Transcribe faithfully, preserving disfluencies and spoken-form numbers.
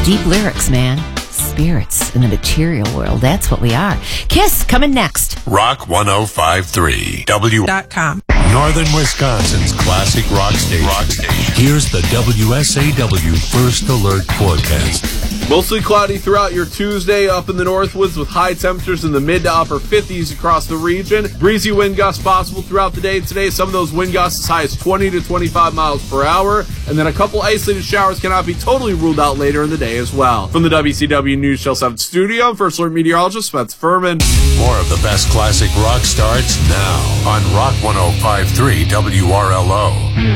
Deep lyrics, man. Spirits in the material world. That's what we are. Kiss coming next. Rock ten fifty-three. W. Dot com. Northern Wisconsin's classic rock station. Rock station. Here's the W S A W First Alert forecast. Mostly cloudy throughout your Tuesday up in the Northwoods with high temperatures in the mid to upper fifties across the region. Breezy wind gusts possible throughout the day today. Some of those wind gusts as high as twenty to twenty-five miles per hour. And then a couple isolated showers cannot be totally ruled out later in the day as well. From the W C W News Channel seven studio, First Alert meteorologist Spencer Furman. More of the best classic rock starts now on Rock ten fifty-three W R L O.